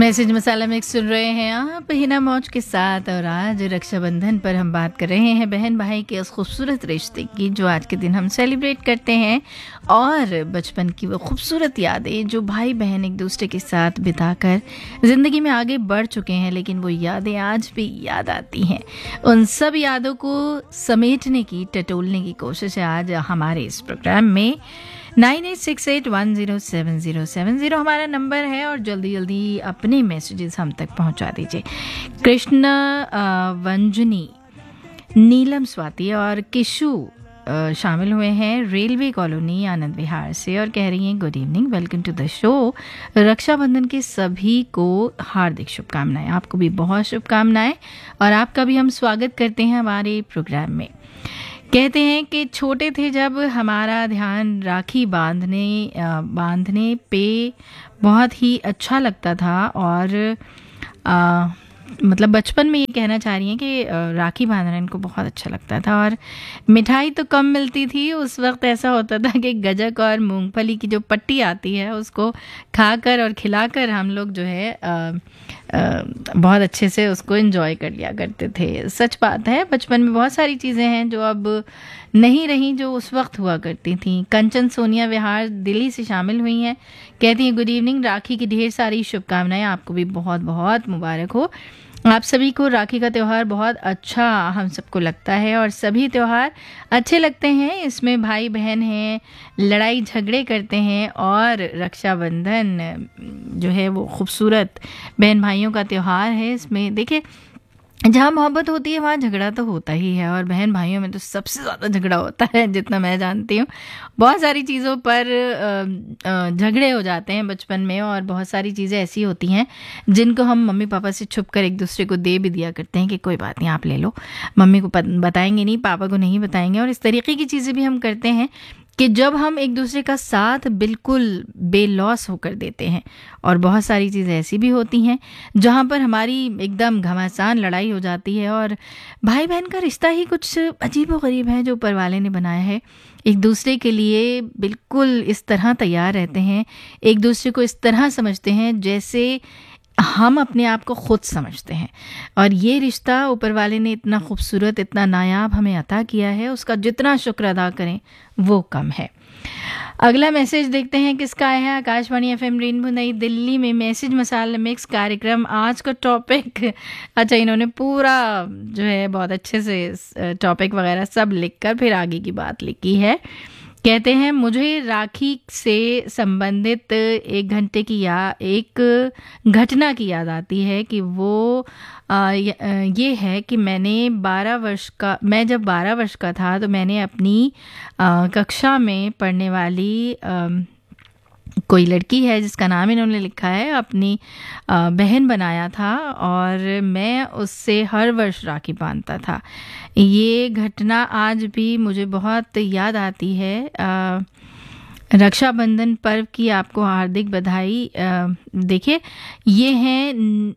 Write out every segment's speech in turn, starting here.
Message मसाला mix सुन रहे हैं आप हिना मौज के साथ। और आज रक्षाबंधन पर हम बात कर रहे हैं बहन भाई के उस खूबसूरत रिश्ते की जो आज के दिन हम सेलिब्रेट करते हैं, और बचपन की वो खूबसूरत यादें जो भाई बहन एक दूसरे के साथ बिताकर ज़िंदगी में आगे बढ़ चुके हैं, लेकिन वो यादें आज भी याद आती हैं। उन सब यादों को समेटने की, टटोलने की कोशिश है आज हमारे इस प्रोग्राम में। 9868107070 हमारा नंबर है, और जल्दी जल्दी अपने मैसेजेस हम तक पहुंचा दीजिए। कृष्ण वंजनी, नीलम स्वाति और किशु शामिल हुए हैं रेलवे कॉलोनी आनंद विहार से, और कह रही हैं good evening, welcome to the show. Rakshabandhan के सभी को हार्दिक शुभकामनाएं। आपको भी बहुत शुभकामनाएं, और आपका भी हम स्वागत करते हैं हमारे प्रोग्राम में। कहते हैं कि छोटे थे जब हमारा ध्यान राखी बांधने पे बहुत ही अच्छा लगता था, और मतलब बचपन में ये कहना चाह रही हैं कि राखी बांधना इनको बहुत अच्छा लगता था। और मिठाई तो कम मिलती थी उस वक्त, ऐसा होता था कि गजक और मूंगफली की जो पट्टी आती है उसको खाकर और खिलाकर हम लोग जो है बहुत अच्छे से उसको एंजॉय कर लिया करते थे। सच बात है, बचपन में बहुत सारी चीज़ें हैं जो अब नहीं रही जो उस वक्त हुआ करती थी। कंचन सोनिया विहार दिल्ली से शामिल हुई हैं, कहती हैं गुड इवनिंग, राखी की ढेर सारी शुभकामनाएं, आपको भी बहुत बहुत मुबारक हो। आप सभी को राखी का त्यौहार बहुत अच्छा हम सबको लगता है, और सभी त्यौहार अच्छे लगते हैं। इसमें भाई बहन हैं, लड़ाई झगड़े करते हैं, और रक्षाबंधन जो है वो खूबसूरत बहन भाइयों का त्यौहार है। इसमें देखिए, जहाँ मोहब्बत होती है वहाँ झगड़ा तो होता ही है, और बहन भाइयों में तो सबसे ज़्यादा झगड़ा होता है जितना मैं जानती हूँ। बहुत सारी चीज़ों पर झगड़े हो जाते हैं बचपन में, और बहुत सारी चीज़ें ऐसी होती हैं जिनको हम मम्मी पापा से छुप कर एक दूसरे को दे भी दिया करते हैं कि कोई बात नहीं, आप ले लो, मम्मी को बताएंगे नहीं, पापा को नहीं बताएंगे। और इस तरीके की चीज़ें भी हम करते हैं कि जब हम एक दूसरे का साथ बिल्कुल बेलॉस होकर देते हैं। और बहुत सारी चीज़ें ऐसी भी होती हैं जहाँ पर हमारी एकदम घमासान लड़ाई हो जाती है। और भाई बहन का रिश्ता ही कुछ अजीब व गरीब है जो ऊपर वाले ने बनाया है। एक दूसरे के लिए बिल्कुल इस तरह तैयार रहते हैं, एक दूसरे को इस तरह समझते हैं जैसे हम अपने आप को खुद समझते हैं। और ये रिश्ता ऊपर वाले ने इतना खूबसूरत, इतना नायाब हमें अता किया है, उसका जितना शुक्र अदा करें वो कम है। अगला मैसेज देखते हैं किसका आया है। आकाशवाणी FM रेनबो नई दिल्ली में मैसेज मसाला मिक्स कार्यक्रम, आज का टॉपिक, अच्छा इन्होंने पूरा जो है बहुत अच्छे से टॉपिक वगैरह सब लिखकर फिर आगे की बात लिखी है। कहते हैं मुझे राखी से संबंधित एक घटना की याद आती है कि वो ये है कि मैं जब 12 वर्ष का था तो मैंने अपनी कक्षा में पढ़ने वाली कोई लड़की है जिसका नाम इन्होंने लिखा है, अपनी बहन बनाया था, और मैं उससे हर वर्ष राखी बांधता था। ये घटना आज भी मुझे बहुत याद आती है। रक्षाबंधन पर्व की आपको हार्दिक बधाई। देखिए, ये है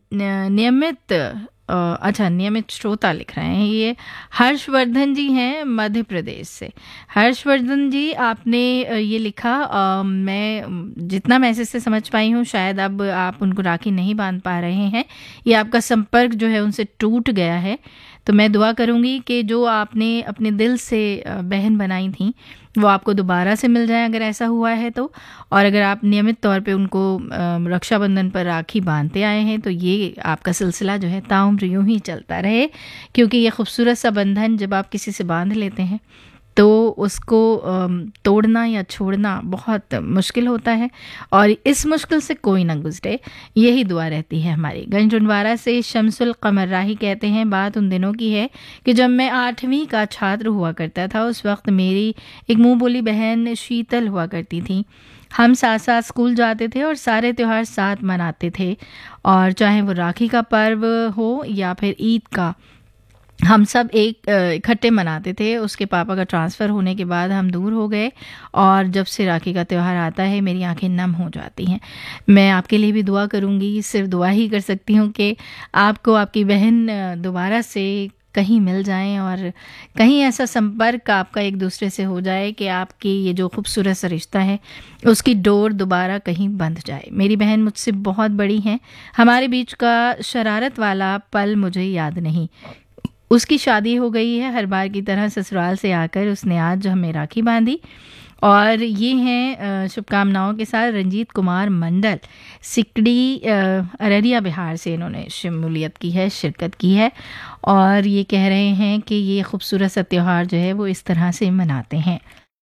नियमित श्रोता लिख रहे हैं, ये हर्षवर्धन जी हैं मध्य प्रदेश से। हर्षवर्धन जी, आपने ये लिखा, मैं जितना मैसेज से समझ पाई हूँ शायद अब आप उनको राखी नहीं बांध पा रहे हैं, ये आपका संपर्क जो है उनसे टूट गया है। तो मैं दुआ करूँगी कि जो आपने अपने दिल से बहन बनाई थी वो आपको दोबारा से मिल जाए, अगर ऐसा हुआ है तो। और अगर आप नियमित तौर पे उनको रक्षाबंधन पर राखी बांधते आए हैं तो ये आपका सिलसिला जो है ताउम्र यूं ही चलता रहे, क्योंकि ये खूबसूरत सा बंधन जब आप किसी से बांध लेते हैं तो उसको तोड़ना या छोड़ना बहुत मुश्किल होता है, और इस मुश्किल से कोई ना गुजरे, यही दुआ रहती है हमारी। गंजरवाड़ा से शमसुल कमर राही कहते हैं बात उन दिनों की है कि जब मैं 8वीं का छात्र हुआ करता था, उस वक्त मेरी एक मुँह बोली बहन शीतल हुआ करती थी। हम साथ साथ स्कूल जाते थे और सारे त्यौहार साथ मनाते थे, और चाहे वो राखी का पर्व हो या फिर ईद का, हम सब एक इकट्ठे मनाते थे। उसके पापा का ट्रांसफ़र होने के बाद हम दूर हो गए, और जब से राखी का त्यौहार आता है मेरी आंखें नम हो जाती हैं। मैं आपके लिए भी दुआ करूंगी, सिर्फ दुआ ही कर सकती हूँ कि आपको आपकी बहन दोबारा से कहीं मिल जाएं और कहीं ऐसा संपर्क आपका एक दूसरे से हो जाए कि आपकी ये जो खूबसूरत सा रिश्ता है उसकी डोर दोबारा कहीं बंध जाए। मेरी बहन मुझसे बहुत बड़ी हैं, हमारे बीच का शरारत वाला पल मुझे याद नहीं। उसकी शादी हो गई है, हर बार की तरह ससुराल से आकर उसने आज हमें राखी बांधी। और ये हैं शुभकामनाओं के साथ रंजीत कुमार मंडल, सिकड़ी अररिया बिहार से इन्होंने शमूलियत की है, शिरकत की है और ये कह रहे हैं कि ये खूबसूरत सा त्यौहार जो है वो इस तरह से मनाते हैं।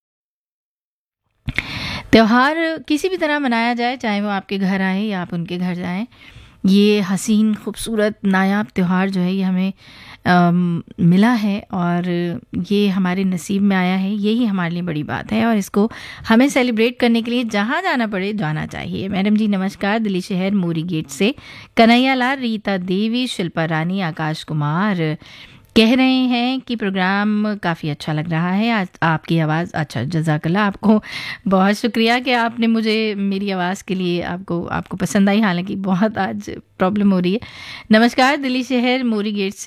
त्यौहार किसी भी तरह मनाया जाए, चाहे वो आपके घर आए या आप उनके घर जाएं, ये हसीन खूबसूरत नायाब त्यौहार जो है ये हमें मिला है और ये हमारे नसीब में आया है, यही हमारे लिए बड़ी बात है और इसको हमें सेलिब्रेट करने के लिए जहाँ जाना पड़े जाना चाहिए। मैडम जी नमस्कार, दिल्ली शहर मोरी गेट से कन्हैया लाल, रीता देवी, शिल्पा रानी, आकाश कुमार कह रहे हैं कि प्रोग्राम काफ़ी अच्छा लग रहा है। आज आपकी आवाज़, अच्छा जज़ाकल्लाह, आपको बहुत शुक्रिया कि आपने मुझे मेरी आवाज़ के लिए आपको पसंद आई, हालांकि बहुत आज प्रॉब्लम हो रही है। नमस्कार, दिल्ली शहर मोरी गेट